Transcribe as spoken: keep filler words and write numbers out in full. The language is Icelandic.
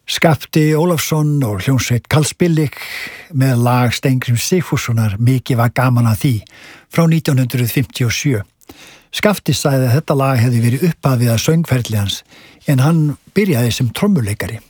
Skafti Ólafsson og hljómsveit Karlsbillik með lag Steingríms Sigfússonar Mikið var gaman að því frá nítján hundruð fimmtíu og sjö. Skafti sagði að þetta lag hefði verið upphafið að söngferli hans en hann byrjaði sem trommuleikari.